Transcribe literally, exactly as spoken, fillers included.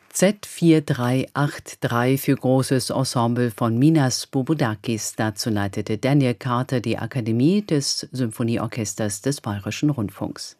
Z vier drei acht drei für großes Ensemble von Minas Boudakis. Dazu leitete Daniel Carter die Akademie des Symphonieorchesters des Bayerischen Rundfunks.